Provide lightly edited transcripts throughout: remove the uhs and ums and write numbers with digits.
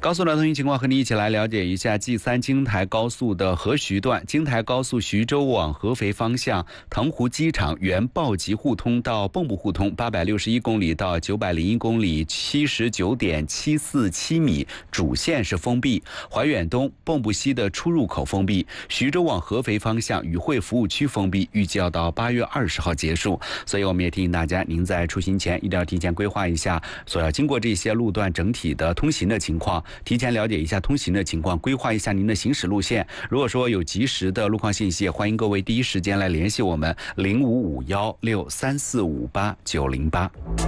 高速的通行情况，和你一起来了解一下 G3 京台高速的合徐段，京台高速徐州往合肥方向，腾湖机场原鲍集互通到蚌埠互通861公里到901公里，79.747米，主线是封闭；怀远东、蚌埠西的出入口封闭；徐州往合肥方向与会服务区封闭，预计要到8月20号结束。所以我们也提醒大家，您在出行前一定要提前规划一下所要经过这些路段整体的通行的情况，提前了解一下通行的情况，规划一下您的行驶路线。如果说有及时的路况信息，欢迎各位第一时间来联系我们055163458908。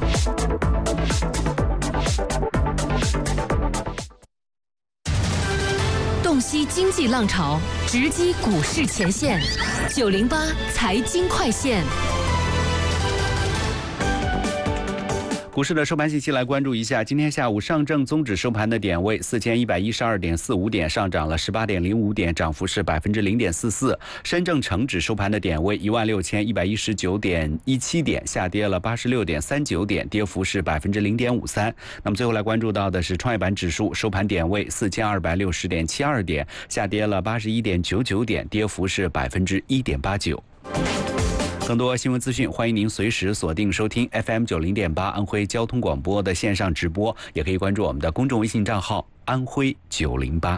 洞悉经济浪潮，直击股市前线，908财经快线。 股市的收盘信息来关注一下，今天下午上证综指收盘的点位4112.45点，上涨了18.05点，涨幅是0.44%。深证成指收盘的点位16119.17点，下跌了86.39点，跌幅是0.53%。那么最后来关注到的是创业板指数收盘点位4260.72点，下跌了81.99点，跌幅是1.89%。更多新闻资讯，欢迎您随时锁定收听 FM90.8安徽交通广播的线上直播，也可以关注我们的公众微信账号安徽908。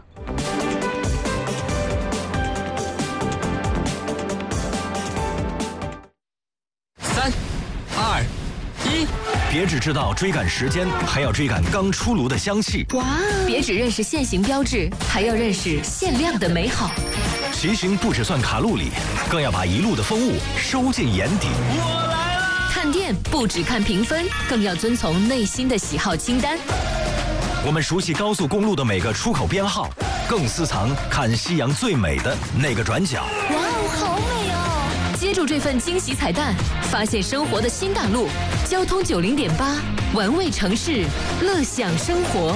3、2、1，别只知道追赶时间，还要追赶刚出炉的香气。 哇！别只认识限行标志，还要认识限量的美好。 骑行不只算卡路里，更要把一路的风物收进眼底。 我来了！看店不只看评分，更要遵从内心的喜好清单。 我们熟悉高速公路的每个出口编号，更私藏看夕阳最美的那个转角。 哇哦，好美哦！接住这份惊喜彩蛋，发现生活的新大陆。交通90.8，玩味城市，乐享生活。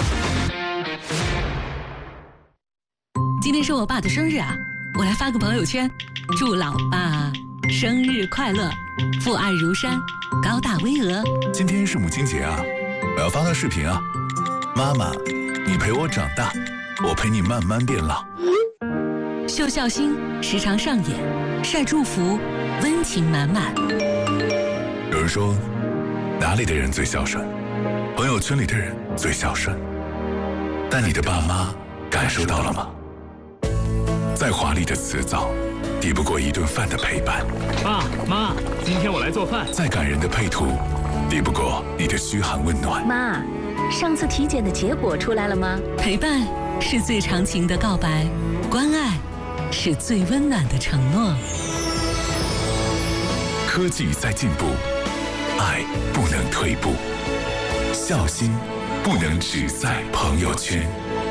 今天是我爸的生日啊，我来发个朋友圈，祝老爸生日快乐，父爱如山，高大巍峨。 今天是母亲节啊，我要发个视频啊。妈妈，你陪我长大，我陪你慢慢变老。 秀孝心时常上演，晒祝福，温情满满。 有人说，哪里的人最孝顺？朋友圈里的人最孝顺。但你的爸妈感受到了吗？再华丽的辞藻，抵不过一顿饭的陪伴。 爸妈，今天我来做饭。 再感人的配图，抵不过你的嘘寒问暖。 妈，上次体检的结果出来了吗？ 陪伴是最长情的告白，关爱是最温暖的承诺。 科技在进步，爱不能退步，孝心不能只在朋友圈。